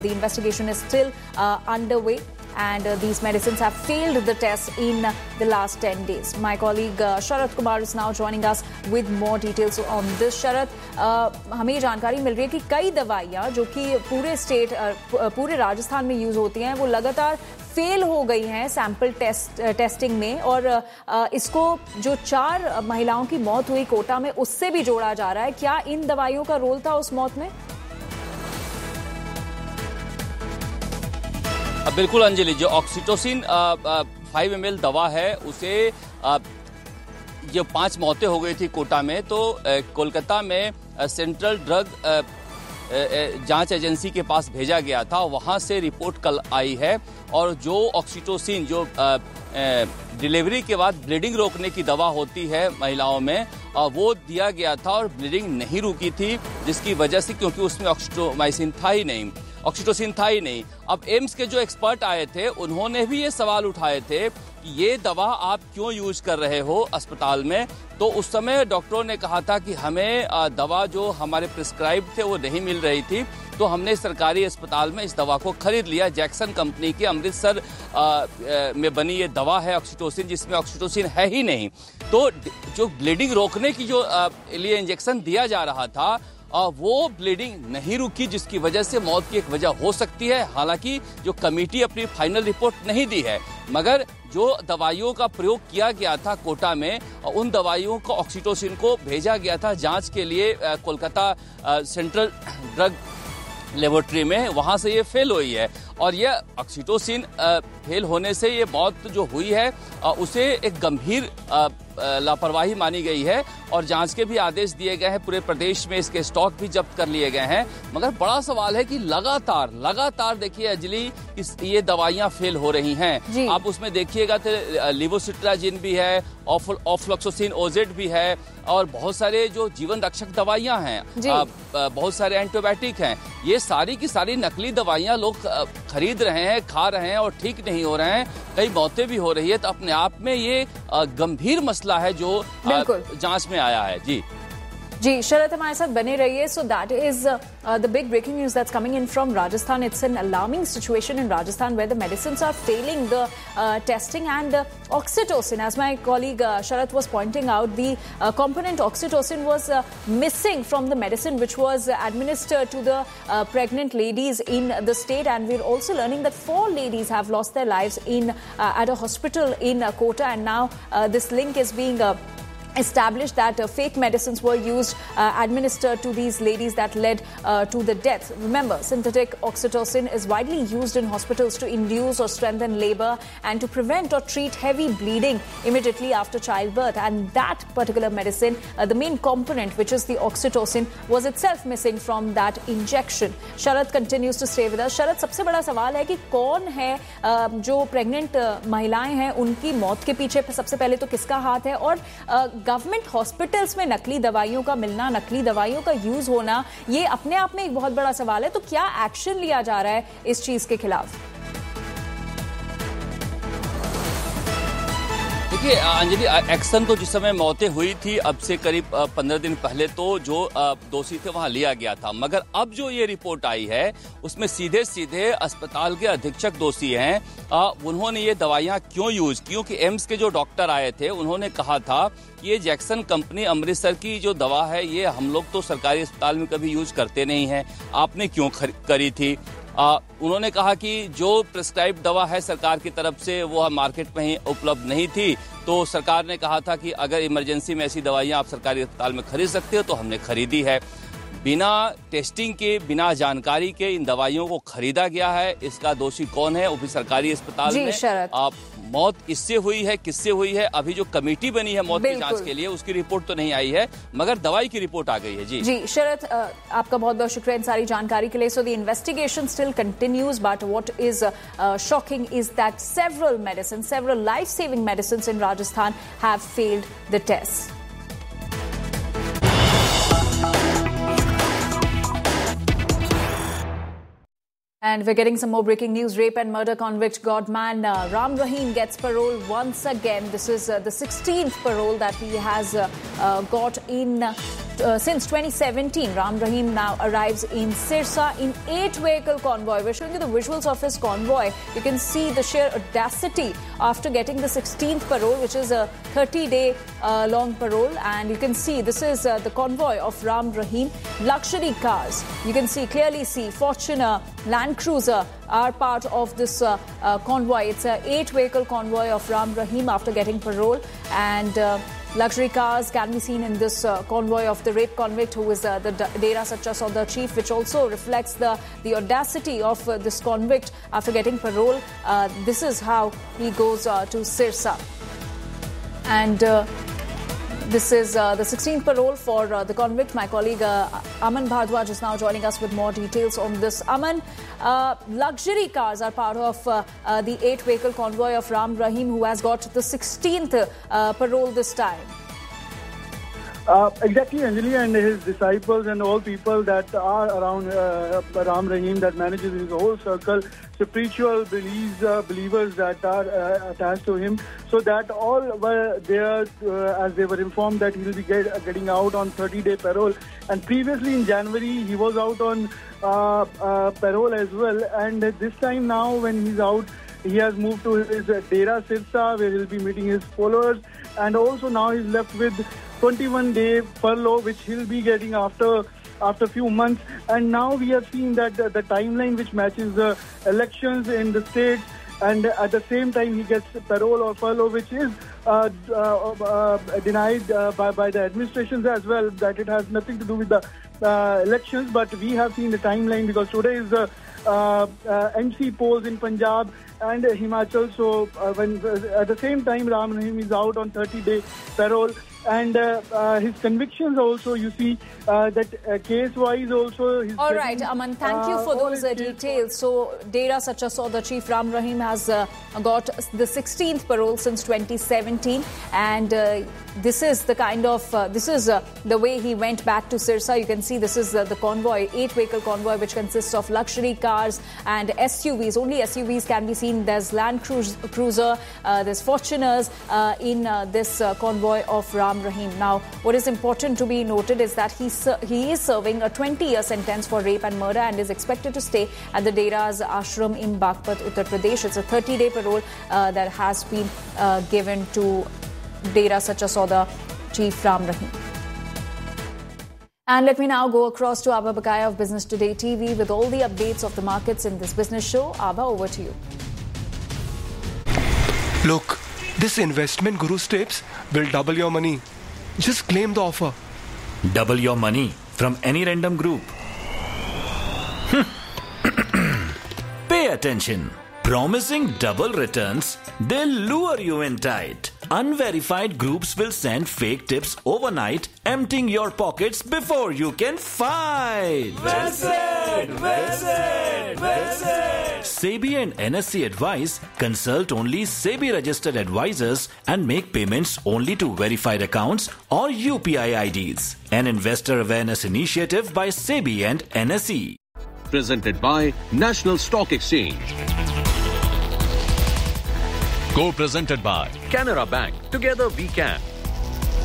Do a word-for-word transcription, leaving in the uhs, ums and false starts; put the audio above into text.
The investigation is still uh, underway, and uh, these medicines have failed the test in uh, the last ten days. My colleague uh, Sharat Kumar is now joining us with more details on this. Sharat, uh, हमें ये जानकारी मिल रही है कि कई दवाइयाँ जो कि पूरे स्टेट uh, पूरे राजस्थान में यूज होती हैं वो लगातार फेल हो गई हैं सैंपल टेस्ट टेस्टिंग में, और uh, इसको जो चार महिलाओं की मौत हुई कोटा में उससे भी जोड़ा जा रहा है। क्या इन दवाइयों का रोल था उस मौत में? बिल्कुल अंजलि, जो ऑक्सीटोसिन फाइव एम एल दवा है उसे आ, जो पांच मौतें हो गई थी कोटा में, तो कोलकाता में सेंट्रल ड्रग जांच एजेंसी के पास भेजा गया था। वहां से रिपोर्ट कल आई है, और जो ऑक्सीटोसिन जो डिलीवरी के बाद ब्लीडिंग रोकने की दवा होती है महिलाओं में, वो दिया गया था और ब्लीडिंग नहीं रुकी थी, जिसकी वजह से, क्योंकि उसमें ऑक्सीटोमाइसिन था ही नहीं, ऑक्सीटोसिन था ही नहीं। अब एम्स के जो एक्सपर्ट आए थे उन्होंने भी ये सवाल उठाए थे कि ये दवा आप क्यों यूज कर रहे हो अस्पताल में। तो उस समय डॉक्टरों ने कहा था कि हमें दवा जो हमारे प्रिस्क्राइब थे वो नहीं मिल रही थी, तो हमने सरकारी अस्पताल में इस दवा को खरीद लिया। जैक्सन कंपनी की अमृतसर में बनी ये दवा है ऑक्सीटोसिन, जिसमें ऑक्सीटोसिन है ही नहीं। तो जो ब्लीडिंग रोकने की जो लिए इंजेक्शन दिया जा रहा था वो ब्लीडिंग नहीं रुकी, जिसकी वजह से मौत की एक वजह हो सकती है। हालांकि जो कमेटी अपनी फाइनल रिपोर्ट नहीं दी है, मगर जो दवाइयों का प्रयोग किया गया था कोटा में, उन दवाइयों को ऑक्सीटोसिन को भेजा गया था जांच के लिए कोलकाता सेंट्रल ड्रग लेबोरेटरी में। वहां से ये फेल हुई है, और ये ऑक्सीटोसिन फेल होने से ये मौत जो हुई है उसे एक गंभीर लापरवाही मानी गई है, और जांच के भी आदेश दिए गए हैं। पूरे प्रदेश में इसके स्टॉक भी जब्त कर लिए गए हैं। मगर बड़ा सवाल है कि लगातार लगातार देखिए अंजलि, ये दवाइयां फेल हो रही हैं। आप उसमें देखिएगा तो लिवोसिट्राजिन भी है, ऑफ्लॉक्सोसिन ओजेड भी है, और बहुत सारे जो जीवन रक्षक दवाइयां हैं, बहुत सारे एंटीबायोटिक हैं। ये सारी की सारी नकली दवाइयां लोग खरीद रहे हैं, खा रहे हैं, और ठीक नहीं हो रहे हैं, कई मौतें भी हो रही है। तो अपने आप में ये गंभीर मसला है जो जांच में आया है। जी जी शरत, हमारे साथ बने रहिए। So that is the big breaking news that's coming in from Rajasthan. It's an alarming situation in Rajasthan where the medicines are failing the uh, testing, and uh, oxytocin, as my colleague uh, Sharat was pointing out, the uh, component oxytocin was uh, missing from the medicine which was uh, administered to the uh, pregnant ladies in the state. And we're also learning that four ladies have lost their lives in uh, at a hospital in uh, Kota, and now uh, this link is being uh, established that uh, fake medicines were used, uh, administered to these ladies, that led uh, to the death. Remember, synthetic oxytocin is widely used in hospitals to induce or strengthen labor and to prevent or treat heavy bleeding immediately after childbirth. And that particular medicine, uh, the main component, which is the oxytocin, was itself missing from that injection. Sharat continues to stay with us. Sharat, सबसे बड़ा सवाल है कि कौन है uh, जो pregnant uh, महिलाएं हैं, उनकी मौत के पीछे सबसे पहले तो किसका हाथ है? और uh, गवर्नमेंट हॉस्पिटल्स में नकली दवाइयों का मिलना, नकली दवाइयों का यूज होना, ये अपने आप में एक बहुत बड़ा सवाल है। तो क्या एक्शन लिया जा रहा है इस चीज के खिलाफ? देखिए अंजलि, एक्शन तो जिस समय मौतें हुई थी अब से करीब पंद्रह दिन पहले तो जो दोषी थे वहां लिया गया था, मगर अब जो ये रिपोर्ट आई है उसमें सीधे सीधे अस्पताल के अधीक्षक दोषी हैं। उन्होंने ये दवाइयां क्यों यूज, क्योंकि एम्स के जो डॉक्टर आए थे उन्होंने कहा था कि ये जैक्सन कंपनी अमृतसर की जो दवा है ये हम लोग तो सरकारी अस्पताल में कभी यूज करते नहीं है, आपने क्यों करी थी। आ, उन्होंने कहा कि जो प्रिस्क्राइब दवा है सरकार की तरफ से वो मार्केट में ही उपलब्ध नहीं थी, तो सरकार ने कहा था कि अगर इमरजेंसी में ऐसी दवाइयां आप सरकारी अस्पताल में खरीद सकते हो, तो हमने खरीदी है। बिना टेस्टिंग के, बिना जानकारी के इन दवाइयों को खरीदा गया है। इसका दोषी कौन है? वो भी सरकारी अस्पताल में। आप मौत इससे हुई है, किससे हुई है? अभी जो कमेटी बनी है मौत की जांच के लिए, उसकी रिपोर्ट तो नहीं आई है, मगर दवाई की रिपोर्ट आ गई है। जी जी शरत, आपका बहुत बहुत शुक्रिया इन सारी जानकारी के लिए। So the investigation still continues, but what is shocking is that several medicine, several life saving medicine in Rajasthan have failed the test. And we're getting some more breaking news. Rape and murder convict Godman uh, Ram Rahim gets parole once again. This is uh, the sixteenth parole that he has uh, uh, got in uh, uh, since twenty seventeen, Ram Rahim now arrives in Sirsa in eight-vehicle convoy. We're showing you the visuals of his convoy. You can see the sheer audacity after getting the sixteenth parole, which is a thirty-day uh, long parole. And you can see this is uh, the convoy of Ram Rahim. Luxury cars, you can see clearly see Fortuner, Land Cruiser are part of this uh, uh, convoy. It's an eight-vehicle convoy of Ram Rahim after getting parole. And uh, luxury cars can be seen in this uh, convoy of the rape convict who is uh, the Dera Sachcha Sauda chief, which also reflects the, the audacity of uh, this convict after getting parole. Uh, this is how he goes uh, to Sirsa. And uh, this is uh, the sixteenth parole for uh, the convict. My colleague uh, Aman Bhardwaj is now joining us with more details on this. Aman, uh, luxury cars are part of uh, uh, the eight-vehicle convoy of Ram Rahim, who has got the sixteenth uh, parole this time. Uh, exactly, Anjali, and his disciples and all people that are around uh, Ram Rahim, that manages his whole circle, spiritual beliefs, uh, believers that are uh, attached to him. So that all were there uh, as they were informed that he will be get, uh, getting out on thirty-day parole. And previously in January, he was out on uh, uh, parole as well. And this time now when he's out, he has moved to his uh, Dera Sirsa, where he'll be meeting his followers. And also now he's left with twenty-one day furlough, which he'll be getting after after a few months. And now we have seen that uh, the timeline which matches the elections in the states, and at the same time he gets parole or furlough, which is uh, uh, uh, denied uh, by, by the administrations as well, that it has nothing to do with the uh, elections. But we have seen the timeline because today is the uh, uh, M C polls in Punjab and Himachal. So uh, when uh, at the same time Ram Rahim is out on thirty-day parole. And uh, uh, his convictions also, you see, uh, that uh, case-wise also... He's All right, Aman, thank you for uh, those uh, details. So, Dera Sachcha Sauda chief Ram Rahim has uh, got the sixteenth parole since twenty seventeen. And uh, this is the kind of, uh, this is uh, the way he went back to Sirsa. You can see this is uh, the convoy, eight-vehicle convoy, which consists of luxury cars and S U Vs. Only S U Vs can be seen. There's Land Cruiser, uh, there's Fortuners uh, in uh, this uh, convoy of Ram Rahim. Now, what is important to be noted is that he he is serving a twenty-year sentence for rape and murder and is expected to stay at the Dera's ashram in Baghpat, Uttar Pradesh. It's a thirty-day parole uh, that has been uh, given to Dera Sachcha Sauda chief Ram Rahim. And let me now go across to Aba Bakaya of Business Today T V with all the updates of the markets in this business show. Aba, over to you. Look, this investment guru tips will double your money. Just claim the offer. Double your money from any random group. Pay attention. Promising double returns, they'll lure you in tight. Unverified groups will send fake tips overnight, emptying your pockets before you can fight. Well said, well said, well said. SEBI and N S E advise consult only SEBI registered advisors and make payments only to verified accounts or U P I I Ds. An investor awareness initiative by SEBI and N S E. Presented by National Stock Exchange. Co-presented by Canara Bank. Together we can.